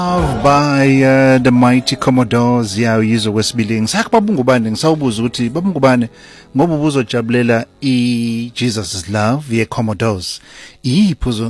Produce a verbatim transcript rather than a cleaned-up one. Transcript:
Love by uh, the Mighty Commodores yayizwe kwesibili ngisakubaba ngubane ngisawubuza ukuthi baba ngubane ngoba ubuzojabulela i Jesus is Love ye Commodores iyiphuzo